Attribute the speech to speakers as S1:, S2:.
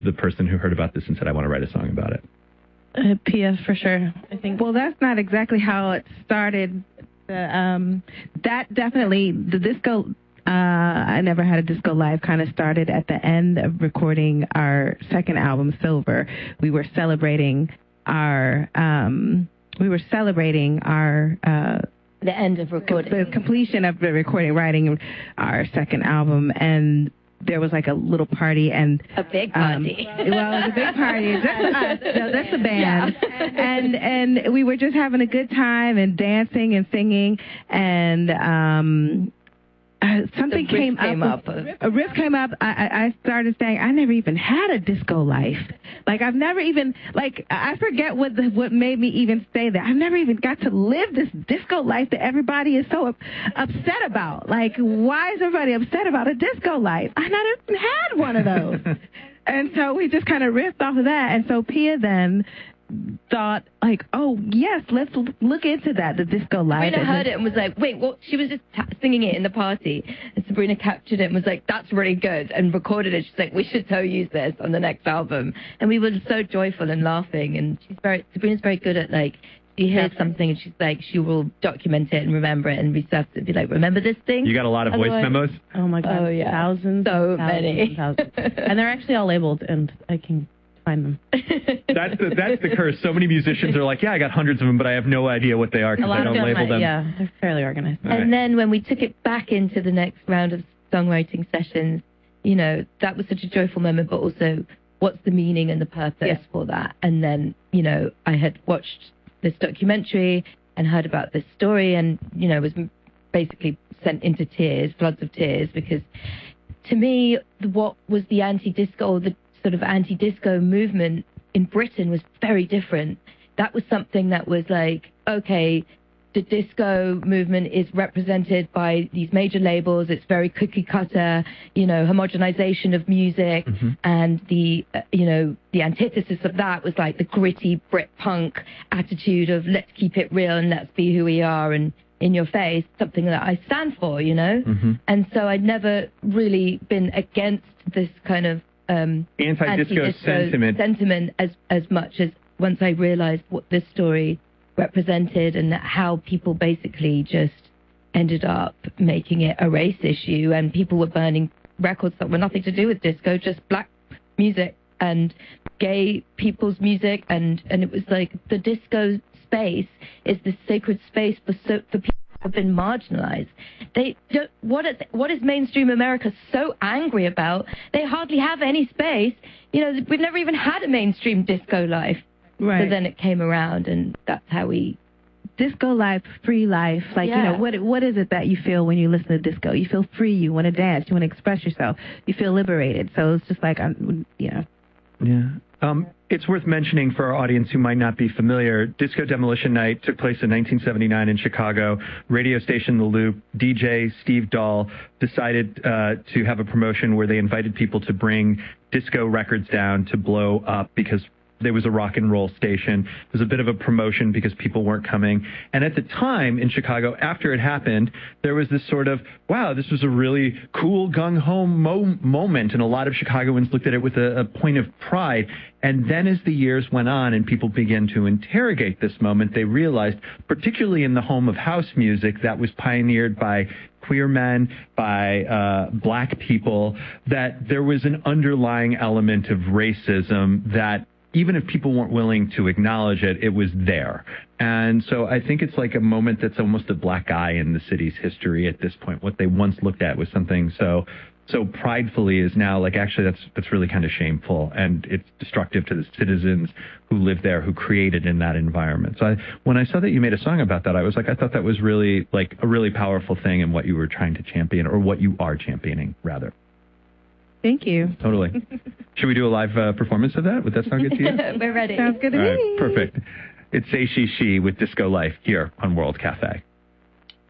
S1: the person who heard about this and said, I want to write a song about it?
S2: Pia, for sure. I think.
S3: Well, that's not exactly how it started. That definitely, the disco, I Never Had a Disco Life kind of started at the end of recording our second album, Silver. We were celebrating our, the
S4: end of recording.
S3: The completion of the recording, writing our second album, and there was like a little party and
S4: a big party.
S3: Well, it was a big party. Just us. No, that's the band. Yeah. And we were just having a good time and dancing and singing, and something came up. A riff came up. I started saying, I never even had a disco life. Like, I've never even, like, I forget what made me even say that. I've never even got to live this disco life that everybody is so upset about. Like, why is everybody upset about a disco life? I never even had one of those. And so we just kind of riffed off of that. And so Pia then thought, like, oh, yes, let's look into that, the disco life.
S4: Sabrina heard it and was like, wait, what? She was just singing it in the party, and Sabrina captured it and was like, that's really good, and recorded it. She's like, we should so use this on the next album. And we were so joyful and laughing, and Sabrina's very good at, like, she hears something and she's like, she will document it and remember it and resurface it and be like, remember this thing?
S1: You got a lot of voice memos?
S2: Oh, my God.
S4: Oh, yeah.
S2: Thousands.
S4: So
S2: many. And they're actually all labeled, and I can find them.
S1: That's the curse. So many musicians are like, yeah, I got hundreds of them, but I have no idea what they are because I don't label them.
S2: Yeah, they're fairly organized.
S4: And then when we took it back into the next round of songwriting sessions, you know, that was such a joyful moment, but also what's the meaning and the purpose for that? And then, you know, I had watched this documentary and heard about this story and, you know, was basically sent into tears, floods of tears, because to me, what was the anti-disco, or the sort of anti-disco movement in Britain was very different. That was something that was like, okay, the disco movement is represented by these major labels. It's very cookie cutter, you know, homogenization of music. Mm-hmm. And the, you know, the antithesis of that was like the gritty Brit punk attitude of let's keep it real and let's be who we are and in your face, something that I stand for, you know? Mm-hmm. And so I'd never really been against this kind of
S1: anti-disco sentiment
S4: as much as once I realized what this story represented and how people basically just ended up making it a race issue, and people were burning records that were nothing to do with disco, just black music and gay people's music, and it was like the disco space is this sacred space for people who have been marginalized. They don't, what is mainstream America so angry about? They hardly have any space. You know, we've never even had a mainstream disco life. Right. So then it came around, and that's how we...
S3: Disco life, free life. Like, you know, what is it that you feel when you listen to disco? You feel free. You want to dance. You want to express yourself. You feel liberated. So it's just like, you know.
S1: Yeah. It's worth mentioning for our audience who might not be familiar, Disco Demolition Night took place in 1979 in Chicago. Radio station The Loop, DJ Steve Dahl decided to have a promotion where they invited people to bring disco records down to blow up because there was a rock and roll station. It was a bit of a promotion because people weren't coming. And at the time in Chicago, after it happened, there was this sort of, wow, this was a really cool gung-ho moment. And a lot of Chicagoans looked at it with a point of pride. And then as the years went on and people began to interrogate this moment, they realized, particularly in the home of house music that was pioneered by queer men, by black people, that there was an underlying element of racism that even if people weren't willing to acknowledge it, it was there. And so I think it's like a moment that's almost a black eye in the city's history at this point. What they once looked at was something so pridefully is now like, actually, that's really kind of shameful, and it's destructive to the citizens who live there, who created in that environment. So when I saw that you made a song about that, I was like, I thought that was really like a really powerful thing in what you were trying to champion, or what you are championing, rather.
S3: Thank you.
S1: Totally. Should we do a live performance of that? Would that sound good to you?
S4: We're ready.
S3: Sounds good to me.
S1: Perfect. It's Say She with Disco Life here on World Cafe.